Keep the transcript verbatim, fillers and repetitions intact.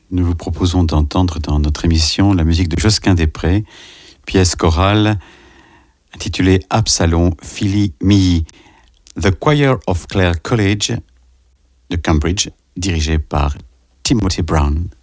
Nous vous proposons d'entendre dans notre émission la musique de Josquin des Prés, pièce chorale intitulée Absalom Fili Mihi, The Choir of Clare College de Cambridge, dirigé par Timothy Brown.